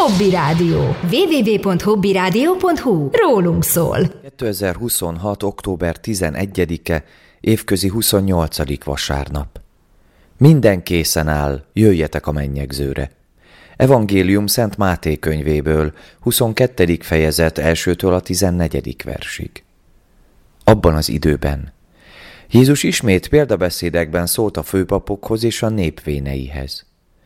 Hobby Rádió. www.hobbyradio.hu. Rólunk szól. 2026. október 11-e, évközi 28. vasárnap. Minden készen áll, jöjjetek a mennyegzőre. Evangélium Szent Máté könyvéből, 22. fejezet 1-től a 14. versig. Abban az időben Jézus ismét példabeszédekben szólt a főpapokhoz és a nép véneihez.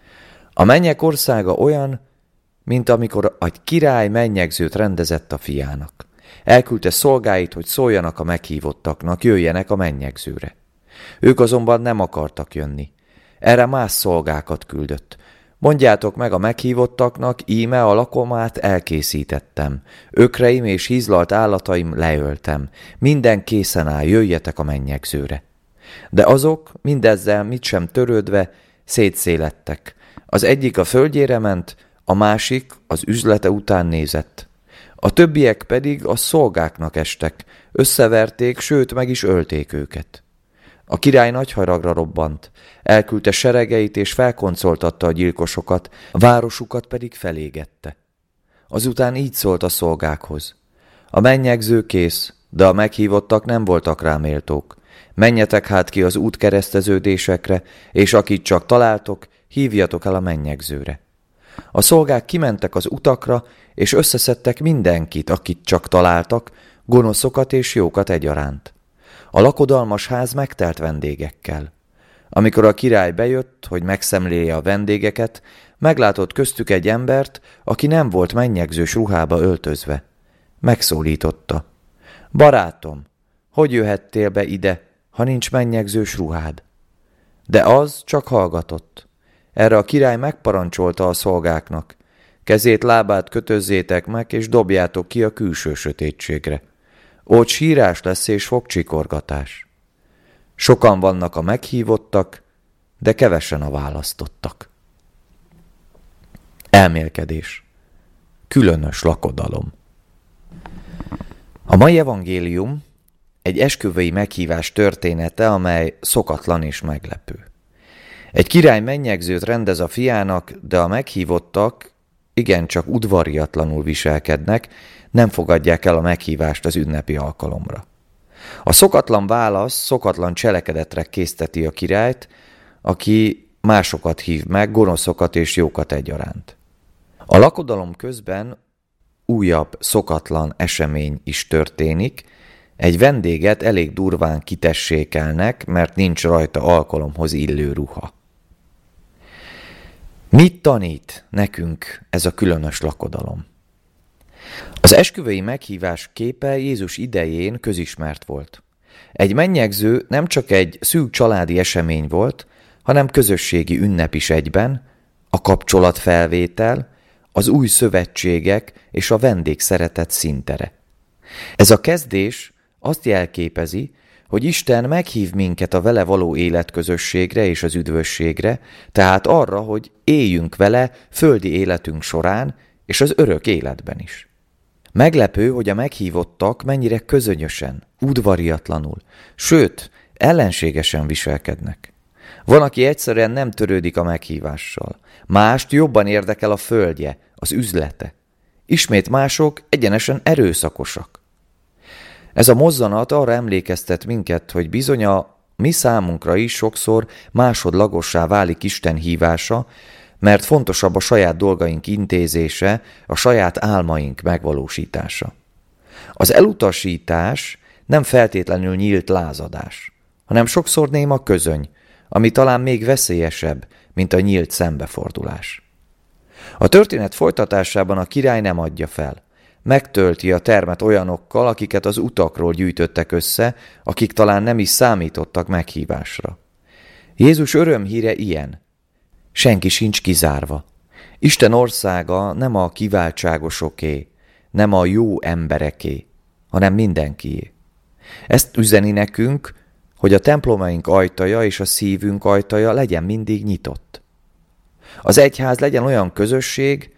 A mennyek országa olyan, mint amikor egy király mennyegzőt rendezett a fiának. Elküldte szolgáit, hogy szóljanak a meghívottaknak, jöjjenek a mennyegzőre. Ők azonban nem akartak jönni. Erre más szolgákat küldött. Mondjátok meg a meghívottaknak, íme a lakomát elkészítettem. Ökreim és hízlalt állataim leöltem. Minden készen áll, jöjjetek a mennyegzőre. De azok, mindezzel mit sem törődve, szétszélettek. Az egyik a földjére ment, a másik az üzlete után nézett. A többiek pedig a szolgáknak estek, összeverték, sőt meg is ölték őket. A király nagy haragra robbant, elküldte seregeit és felkoncoltatta a gyilkosokat, a városukat pedig felégette. Azután így szólt a szolgákhoz: a mennyegző kész, de a meghívottak nem voltak rá méltók. Menjetek hát ki az útkereszteződésekre, és akit csak találtok, hívjatok el a mennyegzőre. A szolgák kimentek az utakra, és összeszedtek mindenkit, akit csak találtak, gonoszokat és jókat egyaránt. A lakodalmas ház megtelt vendégekkel. Amikor a király bejött, hogy megszemlélje a vendégeket, meglátott köztük egy embert, aki nem volt mennyegzős ruhába öltözve. Megszólította: barátom, hogy jöhettél be ide, ha nincs mennyegzős ruhád? De az csak hallgatott. Erre a király megparancsolta a szolgáknak: kezét, lábát kötözzétek meg, és dobjátok ki a külső sötétségre. Ott sírás lesz és fogcsikorgatás. Sokan vannak a meghívottak, de kevesen a választottak. Elmélkedés. Különös lakodalom. A mai evangélium egy esküvői meghívás története, amely szokatlan és meglepő. Egy király mennyegzőt rendez a fiának, de a meghívottak igencsak udvariatlanul viselkednek, nem fogadják el a meghívást az ünnepi alkalomra. A szokatlan válasz szokatlan cselekedetre készteti a királyt, aki másokat hív meg, gonoszokat és jókat egyaránt. A lakodalom közben újabb szokatlan esemény is történik. Egy vendéget elég durván kitessékelnek, mert nincs rajta alkalomhoz illő ruha. Mit tanít nekünk ez a különös lakodalom? Az esküvői meghívás képe Jézus idején közismert volt. Egy mennyegző nem csak egy szűk családi esemény volt, hanem közösségi ünnep is egyben, a kapcsolatfelvétel, az új szövetségek és a vendégszeretet színtere. Ez a kezdés azt jelképezi, hogy Isten meghív minket a vele való életközösségre és az üdvösségre, tehát arra, hogy éljünk vele földi életünk során és az örök életben is. Meglepő, hogy a meghívottak mennyire közönyösen, udvariatlanul, sőt, ellenségesen viselkednek. Van, aki egyszerűen nem törődik a meghívással, mást jobban érdekel a földje, az üzlete. Ismét mások egyenesen erőszakosak. Ez a mozzanat arra emlékeztet minket, hogy bizony a mi számunkra is sokszor másodlagossá válik Isten hívása, mert fontosabb a saját dolgaink intézése, a saját álmaink megvalósítása. Az elutasítás nem feltétlenül nyílt lázadás, hanem sokszor néma közöny, ami talán még veszélyesebb, mint a nyílt szembefordulás. A történet folytatásában a király nem adja fel. Megtölti a termet olyanokkal, akiket az utakról gyűjtöttek össze, akik talán nem is számítottak meghívásra. Jézus örömhíre ilyen: senki sincs kizárva. Isten országa nem a kiváltságosoké, nem a jó embereké, hanem mindenkié. Ezt üzeni nekünk, hogy a templomaink ajtaja és a szívünk ajtaja legyen mindig nyitott. Az egyház legyen olyan közösség,